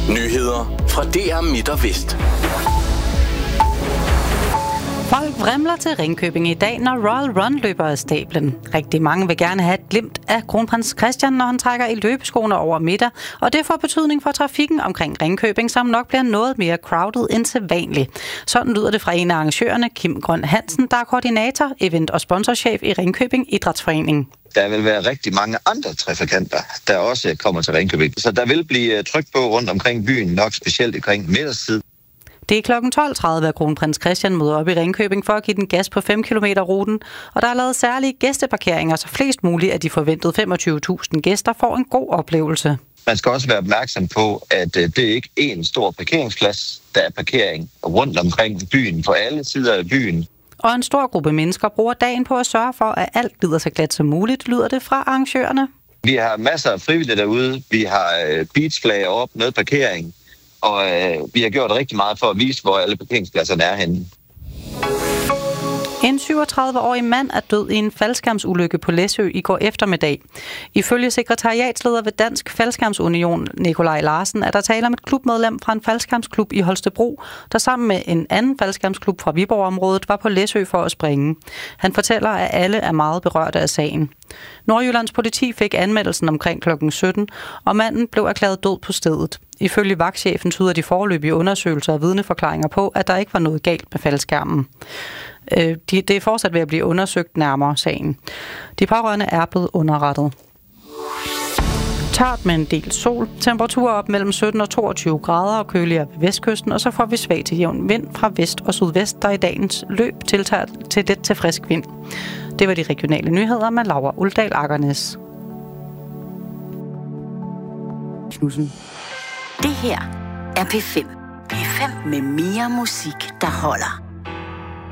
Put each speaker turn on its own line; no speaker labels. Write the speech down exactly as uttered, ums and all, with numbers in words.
Nyheder fra D R Midt og Vest.
Folk vrimler til Ringkøbing i dag, når Royal Run løber af stablen. Rigtig mange vil gerne have et glimt af kronprins Christian, når han trækker i løbeskoene over middag, og det får betydning for trafikken omkring Ringkøbing, som nok bliver noget mere crowded end sædvanligt. Sådan lyder det fra en af arrangørerne, Kim Grøn Hansen, der er koordinator, event- og sponsorchef i Ringkøbing Idrætsforening.
Der vil være rigtig mange andre trafikanter, der også kommer til Ringkøbing. Så der vil blive tryk på rundt omkring byen, nok specielt omkring middagstid.
Det er klokken tolv tredive, at kronprins Christian møder op i Ringkøbing for at give den gas på fem kilometer ruten, og der er lavet særlige gæsteparkeringer, så flest muligt af de forventede femogtyve tusind gæster får en god oplevelse.
Man skal også være opmærksom på, at det ikke er en stor parkeringsplads. Der er parkering rundt omkring byen, på alle sider af byen.
Og en stor gruppe mennesker bruger dagen på at sørge for, at alt glider så glat som muligt, lyder det fra arrangørerne.
Vi har masser af frivillige derude. Vi har beachflag op, noget parkering. Og øh, vi har gjort rigtig meget for at vise, hvor alle parkeringspladserne er henne.
En syvogtredive-årig mand er død i en faldskærmsulykke på Læsø i går eftermiddag. Ifølge sekretariatsleder ved Dansk Faldskærmsunion, Nikolaj Larsen, er der tale om et klubmedlem fra en faldskærmsklub i Holstebro, der sammen med en anden faldskærmsklub fra Viborg-området var på Læsø for at springe. Han fortæller, at alle er meget berørte af sagen. Nordjyllands politi fik anmeldelsen omkring klokken sytten, og manden blev erklæret død på stedet. Ifølge vagtchefen tyder de foreløbige undersøgelser og vidneforklaringer på, at der ikke var noget galt med faldskærmen. Det er fortsat ved at blive undersøgt nærmere sagen. De pårørende er blevet underrettet. Tørt med en del sol. Temperaturer op mellem sytten og toogtyve grader og køligere ved vestkysten, og så får vi svag til jævn vind fra vest og sydvest, der i dagens løb tiltager til let til frisk vind. Det var de regionale nyheder med Laura Uldal Akernes.
Det her er P fem. P fem med mere musik, der holder.